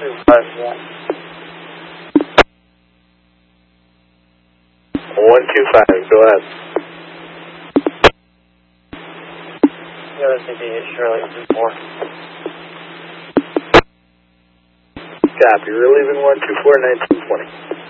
125. 125, go ahead. Shirley 24. Copy, relieving 124, 1920.